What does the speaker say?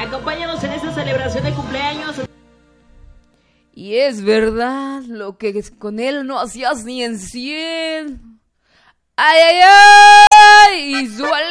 Acompáñanos en esta celebración de cumpleaños. Y es verdad, lo que con él no hacías ni en 100. ¡Ay, ay, ay! Y